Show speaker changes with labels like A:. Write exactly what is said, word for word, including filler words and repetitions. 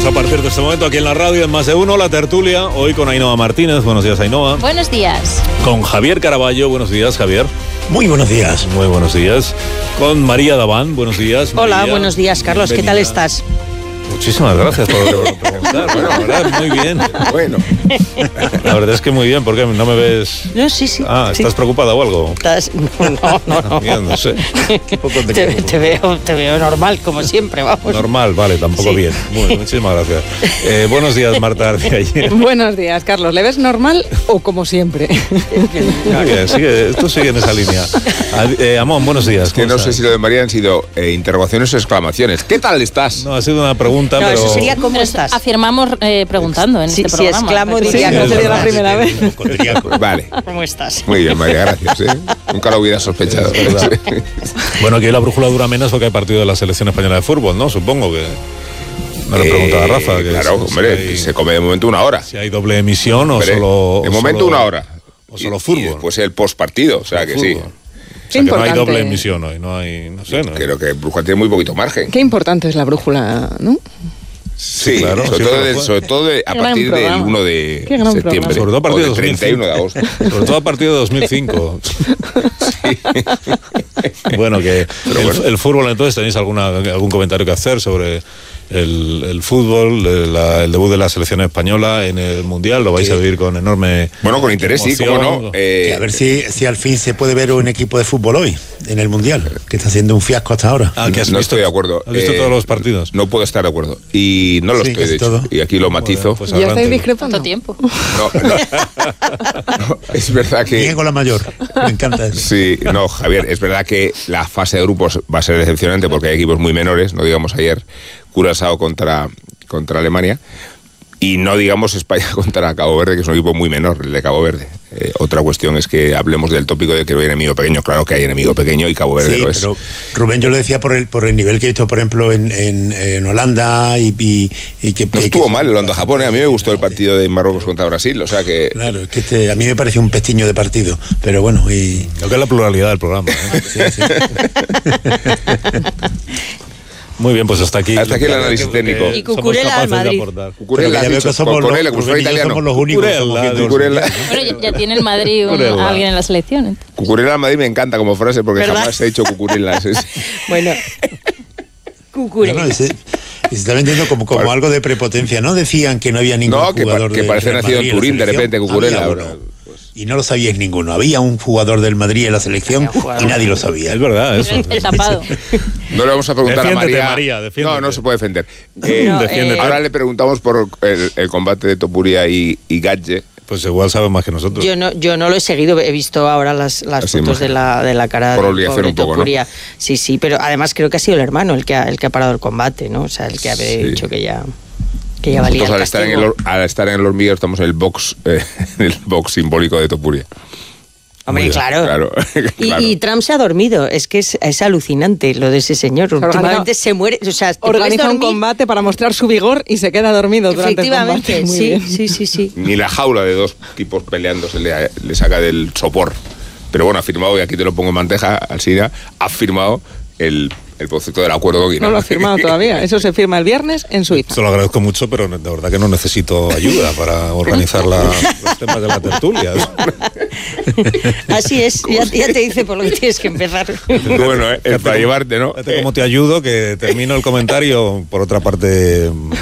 A: Pues a partir de este momento aquí en la radio, en Más de Uno, la tertulia, hoy con Ainhoa Martínez. Buenos días, Ainhoa.
B: Buenos días.
A: Con Javier Caraballo. Buenos días, Javier.
C: Muy buenos días.
A: Muy buenos días. Con María Daván. Buenos días, María.
D: Hola, buenos días, Carlos.
A: Bienvenida.
D: ¿Qué tal estás?
A: Muchísimas gracias por preguntar. Bueno, la verdad, muy bien.
C: Bueno.
A: La verdad es que muy bien, porque no me ves...
D: No, sí, sí.
A: Ah,
D: sí.
A: ¿estás preocupada o algo?
D: ¿Estás? No, no, no.
A: Mira, no sé.
D: Te, te, veo, te veo normal, como siempre, vamos.
A: Normal, vale, tampoco
D: Sí.
A: bien. Bueno, muchísimas gracias. Eh, buenos días, Marta Arce. Ayer.
E: Buenos días, Carlos. ¿Le ves normal o como siempre?
A: Ah, bien, sigue, esto sigue en esa línea. Ad- eh, Amón, buenos días.
F: Que
A: ¿cómo
F: no
A: estás?
F: sé si lo de María han sido eh, interrogaciones o exclamaciones. ¿Qué tal estás?
A: No, ha sido una pregunta,
D: No,
A: pero...
D: eso sería ¿cómo
B: Pero
D: estás?
B: Afirmamos eh, preguntando en
D: Sí,
B: este
D: si
B: programa.
D: exclamo,
B: Recordad.
D: diría
E: Sí,
D: que
E: no
A: es
E: sería la
A: verdad.
E: primera vez.
F: Vale.
D: ¿Cómo estás?
F: Muy bien, María, gracias. ¿eh? Nunca lo hubiera sospechado.
A: Es verdad. Bueno, que hoy la brújula dura menos porque hay partido de la selección española de fútbol, ¿no? Supongo que... Me lo preguntaba
F: Eh,
A: Rafa. Que
F: claro,
A: si,
F: hombre,
A: si hay,
F: se come de momento una hora.
A: si hay doble emisión o
F: Hombre,
A: solo...
F: de
A: o
F: momento
A: solo-
F: una hora.
A: O solo
F: Y-
A: fútbol.
F: Y después el postpartido, o sea que sí.
A: Fútbol. O sea, que no hay
E: importante.
A: doble emisión hoy, no hay... No sé, ¿no?
F: Creo que Brujal tiene muy poquito margen.
E: Qué importante es la brújula, ¿no?
F: Sí,
A: claro,
F: sobre,
A: sí,
F: todo
A: lo
F: de-
A: fue.
F: sobre todo de- a
E: Qué gran
F: partir del
E: programa.
F: uno de
E: Qué gran
F: septiembre.
E: programa.
A: Sobre todo a partir
F: o
A: de
F: del treinta y uno de
A: dos mil
F: agosto.
A: cinco. Sobre todo a partir de dos mil cinco. Bueno, que el,
F: bueno.
A: el fútbol, entonces, ¿tenéis alguna, algún comentario que hacer sobre el, el fútbol, el, la- el debut de la selección española en el Mundial? ¿Lo vais
C: Sí.
A: a vivir con enorme
F: Bueno, con interés, sí, cómo no.
A: emoción?
F: Eh,
C: Que a ver si, si al fin se puede ver un equipo de fútbol hoy, en el Mundial, que está haciendo un fiasco hasta ahora.
A: Ah, que has
F: no
A: visto-
F: estoy de acuerdo.
A: ¿Has visto
F: Eh,
A: todos los partidos?
F: No puedo estar de acuerdo. Y no lo
C: Sí,
F: estoy, de
C: casi
F: hecho.
C: todo.
F: Y aquí lo matizo.
A: Bueno, pues
E: ¿Ya
A: adelante.
E: estáis discrepando?
B: ¿Cuánto tiempo?
F: No, no. No, es verdad que...
C: Bien con la mayor. Me encanta eso.
F: Sí, no, Javier, es verdad que la fase de grupos va a ser decepcionante porque hay equipos muy menores, no digamos ayer Curazao contra, contra Alemania, y no digamos España contra Cabo Verde, que es un equipo muy menor, el de Cabo Verde. Eh, otra cuestión es que hablemos del tópico de que no hay enemigo pequeño. Claro que hay enemigo pequeño y Cabo Verde
C: Sí,
F: lo es.
C: pero Rubén, yo lo decía por el por el nivel que he visto, por ejemplo, en, en, en Holanda y, y, y que...
F: No
C: que-
F: estuvo mal el Holanda-Japón, ¿eh? A mí me gustó el partido de Marruecos contra Brasil, o sea que...
C: Claro, es que este, a mí me pareció un pestiño de partido, pero bueno, y...
A: Creo que es la pluralidad del programa, ¿eh?
C: Sí, sí.
A: Muy bien, pues hasta aquí.
F: Hasta aquí el análisis técnico.
D: Y Cucurella al Madrid.
F: Cucurella,
C: Ya
F: has
C: veo
F: dicho,
C: que somos
F: con,
C: los,
F: con él, como si fuera
C: Rubén y yo
F: italiano.
C: somos los únicos que somos
A: Cucurella,
C: fieles.
F: Cucurella.
B: Bueno, ya, ya tiene el Madrid un-
A: Curella.
B: alguien en la selección. ¿eh?
F: Cucurella al Madrid me encanta como frase porque
D: ¿Verdad?
F: jamás he dicho cucurella. es- es-
D: Bueno, Cucurella.
C: No, no, ese- y se está vendiendo como, como
F: Bueno.
C: algo de prepotencia. No decían que no había ningún
F: No, que, pa-
C: jugador
F: que
C: del
F: parece
C: Real
F: nacido en
C: Madrid la
F: Turín de
C: selección.
F: repente, Cucurella.
C: Había
F: Bueno,
C: uno. Y no lo sabíais ninguno. Había un jugador del Madrid en la selección
D: Había un jugador.
C: y nadie lo sabía.
A: Es verdad, eso.
B: El, el tapado.
F: no le vamos a preguntar
A: Defiéndete,
F: a María.
A: María, defiéndete.
F: no, no se puede defender. Eh,
D: No,
A: Defiéndete.
F: ahora le preguntamos por el, el combate de Topuria y, y Gadje.
A: Pues igual sabe más que nosotros.
D: Yo no, yo no lo he seguido, he visto ahora las, las
F: Las
D: fotos de la, de la cara
F: Por
D: del
F: obligación
D: pobre
F: un poco, ¿no?
D: Topuria. Sí, sí, pero además creo que ha sido el hermano el que ha, el que ha parado el combate, ¿no? O sea, el que ha
F: Sí.
D: dicho que ya, que ya valía
F: Nosotros
D: el
F: al estar, en el,
D: castigo.
F: hor- al estar en el hormiguero estamos en el box, eh, en el box simbólico de Topuria.
D: Hombre,
A: Muy bien,
D: claro.
F: Claro,
D: Y,
F: claro.
D: y Trump se ha dormido, es que es, es alucinante lo de ese señor.
E: organiza-
D: Últimamente se muere, o sea, te puedes
E: Organiza un
D: dormir.
E: combate para mostrar su vigor y se queda dormido durante el
D: Efectivamente,
E: combate. Muy
D: sí,
E: bien.
D: sí, sí, sí.
F: Ni la jaula de dos tipos peleando se le, le saca del sopor. Pero bueno, ha firmado, y aquí te lo pongo en bandeja, Alsina, ha firmado el, el concepto del acuerdo Guinea.
E: No lo ha firmado todavía. Eso se firma el viernes en Suiza.
A: Se lo agradezco mucho, pero de verdad que no necesito ayuda para organizar la- los temas de la tertulia.
D: Así es, ya, ya te dice por lo que tienes que empezar.
F: Bueno, eh, es para llevarte, ¿no?
A: Fíjate cómo te ayudo, que termino el comentario por otra parte